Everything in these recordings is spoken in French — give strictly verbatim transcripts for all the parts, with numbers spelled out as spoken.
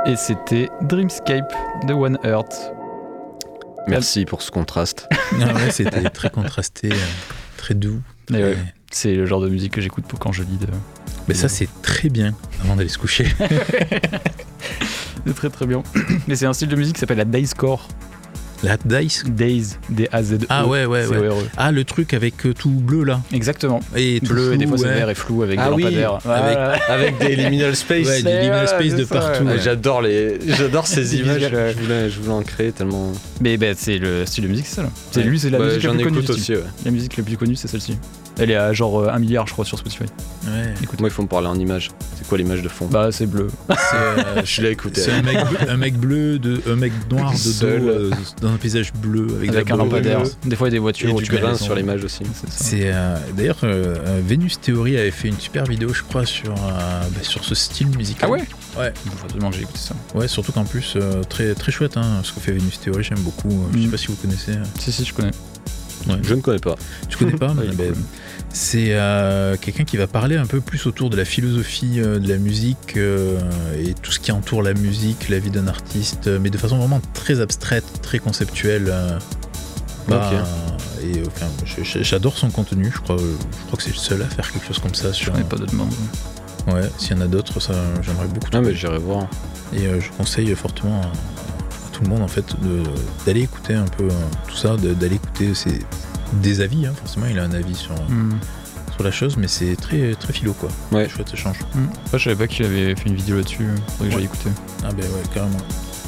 Et c'était Dreamscape de One Earth. Merci pour ce contraste. Ah ouais, c'était très contrasté, euh, très doux. Très... Ouais, c'est le genre de musique que j'écoute quand je lis de... Mais ça, c'est très bien avant d'aller se coucher. C'est très très bien. Mais c'est un style de musique qui s'appelle la Dazecore. La Dice Daze, D-A-Z-E. Ah ouais, ouais, ouais. C-O-R-E. Ah, le truc avec euh, tout bleu là. Exactement. Et tout bleu, flou, et des fois c'est ouais. vert et flou avec Ah des oui, lampadaires. avec, Voilà. avec des liminal space. Ouais, des C'est- liminal space voilà, de c'est ça, partout. ouais. ouais. J'adore les, j'adore ces Des images. visuels, ouais. Je voulais, je voulais en créer tellement. Mais bah, c'est le style de musique, c'est ça là. C'est Ouais. lui, c'est la Bah, musique la j'en plus connue. écoute du style. aussi. Ouais. La musique la plus connue, c'est celle-ci. Elle est à genre euh, un milliard, je crois, sur Spotify. Ouais. Moi, il faut me parler en images. C'est quoi l'image de fond? Bah, c'est bleu. C'est, euh, Je l'ai écouté. c'est un mec, bleu, un mec bleu, de, un mec noir de Seul. dos euh, dans un paysage bleu avec, Avec de un la lampadaire. bleue. Des fois, il y a des voitures Et où du tu mets grain les sons. sur l'image aussi. C'est ça. C'est euh, d'ailleurs euh, euh, Venus Theory avait fait une super vidéo, je crois, sur euh, bah, sur ce style musical. Ah ouais? Ouais. Il faut absolument que j'ai écouté ça. Ouais, surtout qu'en plus euh, très très chouette, hein, ce que fait Venus Theory, j'aime beaucoup. Euh, Je sais Mm. pas si vous connaissez. Si, si, je connais. Ouais. Je ne connais pas. Tu connais pas? Ouais, mais, il est ben, cool. c'est euh, quelqu'un qui va parler un peu plus autour de la philosophie euh, de la musique euh, et tout ce qui entoure la musique, la vie d'un artiste, euh, mais de façon vraiment très abstraite, très conceptuelle. euh, bah, et enfin, je- je- j'adore son contenu. Je crois, je crois que c'est le seul à faire quelque chose comme ça. Je Sur, connais pas d'autres membres. ouais, s'il y en a d'autres, ça, j'aimerais beaucoup. Ah, trouver. mais j'irai voir. Et euh, je conseille fortement à, à tout le monde en fait de- d'aller écouter un peu euh, tout ça, de- d'aller écouter ses, des avis. Hein, forcément, il a un avis sur, Hmm. sur la chose, mais c'est très très philo quoi. Ouais. Chouette échange. Hmm. Moi, je savais pas qu'il avait fait une vidéo là-dessus. Faudrait que j'aille écouter. Ah ben ouais, carrément.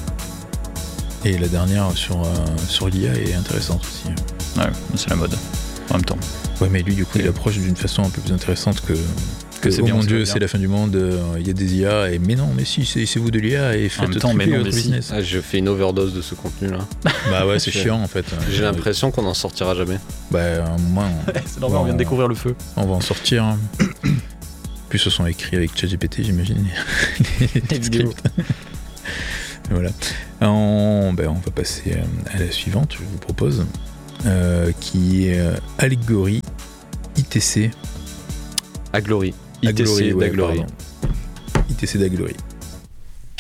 Et la dernière sur, euh, sur l'I A est intéressante aussi. Ouais, c'est la mode. En même temps. Ouais, mais lui, du coup, il approche d'une façon un peu plus intéressante que. Que c'est oh bien, mon c'est Dieu, bien. c'est la fin du monde, euh, il y a des I A, et mais non, mais si, c'est, c'est vous de l'I A, et faites même temps, mais tripler non, votre mais si. business. Ah, je fais une overdose de ce contenu là. Bah ouais, c'est J'ai- chiant en fait. J'ai Euh, l'impression qu'on n'en sortira jamais. Bah, à un moment, on, C'est normal, on vient de Bon. découvrir le feu. on va en sortir. Hein. Plus ce sont écrits avec ChatGPT, j'imagine. Les vidéos. Voilà. On, ben, on va passer euh, à la suivante, je vous propose, euh, qui est euh, Allégorie I T C. Aglory. I T C Aglory, ouais, d'Aglory. pardon. I T C d'Aglory.